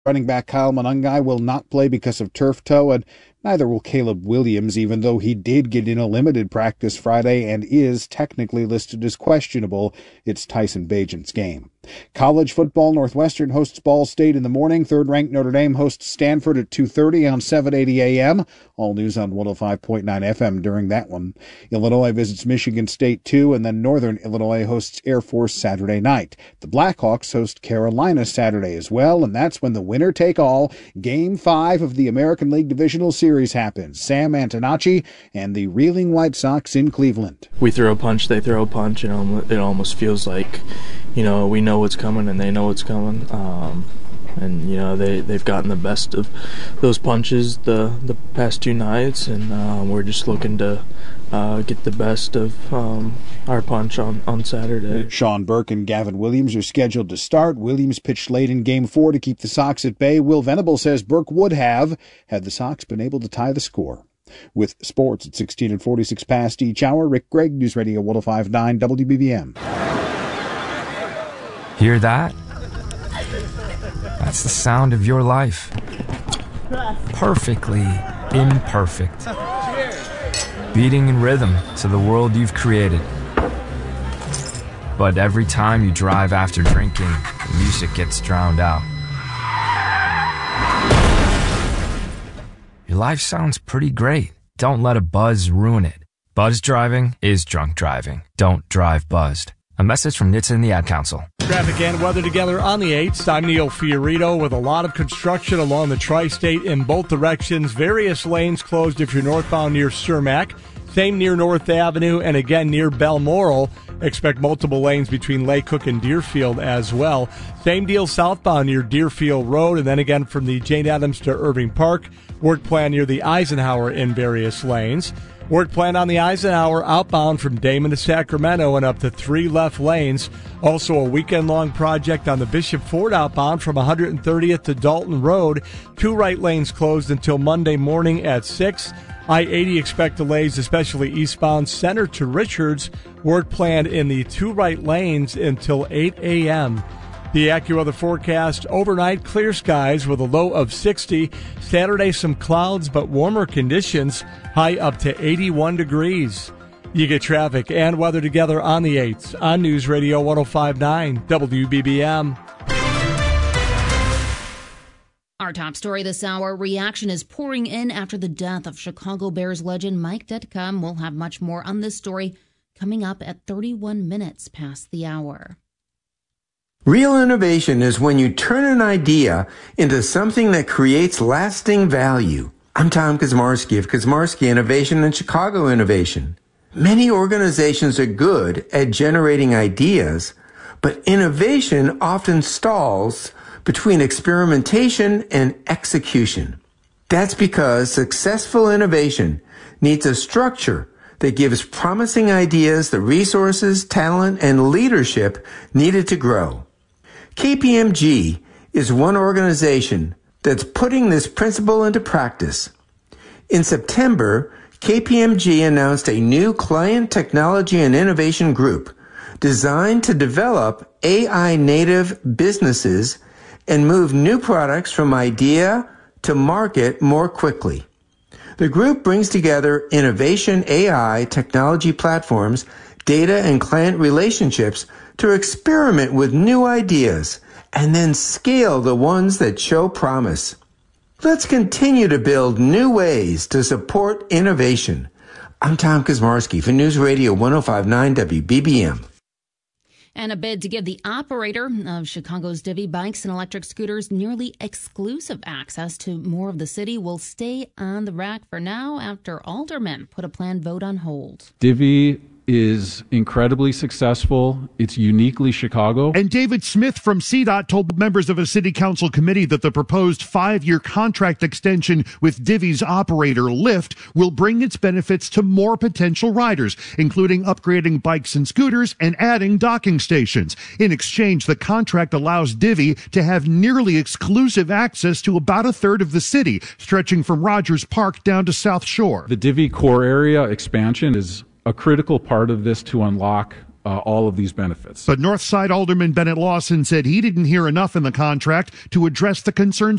Running back Kyle Monangai will not play because of turf toe, and neither will Caleb Williams, even though he did get in a limited practice Friday and is technically listed as questionable. It's Tyson Bagent's game. College football, Northwestern hosts Ball State in the morning. Third-ranked Notre Dame hosts Stanford at 2:30 on 780 a.m. All news on 105.9 FM during that one. Illinois visits Michigan State 2, and then Northern Illinois hosts Air Force Saturday night. The Blackhawks host Carolina Saturday as well, and that's when the winner-take-all Game 5 of the American League Divisional Series happens. Sam Antonacci and the Reeling White Sox in Cleveland. We throw a punch, they throw a punch, and it almost feels like, we know what's coming and they know what's coming. And they've gotten the best of those punches the past two nights, and we're just looking to get the best of our punch on Saturday. Sean Burke and Gavin Williams are scheduled to start. Williams pitched late in Game 4 to keep the Sox at bay. Will Venable says Burke would have had the Sox been able to tie the score. With sports at 16 and 46 past each hour, Rick Gregg, News Radio 105.9 WBBM. Hear that? That's the sound of your life. Perfectly imperfect. Beating in rhythm to the world you've created. But every time you drive after drinking, the music gets drowned out. Your life sounds pretty great. Don't let a buzz ruin it. Buzz driving is drunk driving. Don't drive buzzed. A message from NHTSA and the Ad Council. Traffic and weather together on the 8th. I'm Neil Fiorito with a lot of construction along the tri-state in both directions. Various lanes closed if you're northbound near Cermak. Same near North Avenue and again near Balmoral. Expect multiple lanes between Lake Cook and Deerfield as well. Same deal southbound near Deerfield Road, and then again from the Jane Addams to Irving Park. Work plan near the Eisenhower in various lanes. Work plan on the Eisenhower outbound from Damon to Sacramento and up to 3 left lanes. Also a weekend-long project on the Bishop Ford outbound from 130th to Dalton Road. 2 right lanes closed until Monday morning at 6. I-80 expect delays, especially eastbound Center to Richards. Work planned in the 2 right lanes until 8 a.m. The AccuWeather forecast, overnight clear skies with a low of 60. Saturday some clouds but warmer conditions, high up to 81 degrees. You get traffic and weather together on the 8th on News Radio 105.9 WBBM. Our top story this hour, reaction is pouring in after the death of Chicago Bears legend Mike Ditka. We'll have much more on this story coming up at 31 minutes past the hour. Real innovation is when you turn an idea into something that creates lasting value. I'm Tom Kazmarsky of Kazmarsky Innovation and Chicago Innovation. Many organizations are good at generating ideas, but innovation often stalls between experimentation and execution. That's because successful innovation needs a structure that gives promising ideas the resources, talent, and leadership needed to grow. KPMG is one organization that's putting this principle into practice. In September, KPMG announced a new client technology and innovation group designed to develop AI-native businesses and move new products from idea to market more quickly. The group brings together innovation AI technology platforms, data, and client relationships to experiment with new ideas and then scale the ones that show promise. Let's continue to build new ways to support innovation. I'm Tom Kazmarsky for News Radio 105.9 WBBM. And a bid to give the operator of Chicago's Divvy bikes and electric scooters nearly exclusive access to more of the city will stay on the rack for now after aldermen put a planned vote on hold. Divvy is incredibly successful. It's uniquely Chicago. And David Smith from CDOT told members of a city council committee that the proposed 5-year contract extension with Divvy's operator, Lyft, will bring its benefits to more potential riders, including upgrading bikes and scooters and adding docking stations. In exchange, the contract allows Divvy to have nearly exclusive access to about a third of the city, stretching from Rogers Park down to South Shore. The Divvy core area expansion is a critical part of this to unlock all of these benefits. But Northside Alderman Bennett Lawson said he didn't hear enough in the contract to address the concerns